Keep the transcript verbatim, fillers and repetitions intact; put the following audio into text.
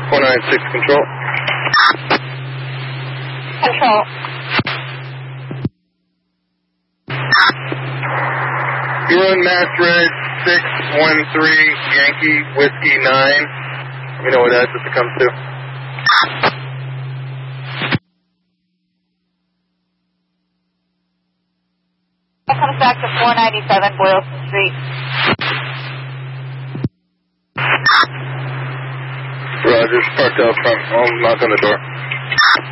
four nine six control. Control. You're on Mass Red six one three Yankee Whiskey nine. Let me know what address it comes to. It comes back to four ninety-seven Boylston Street. Roger, parked out front. I'll knock on the door.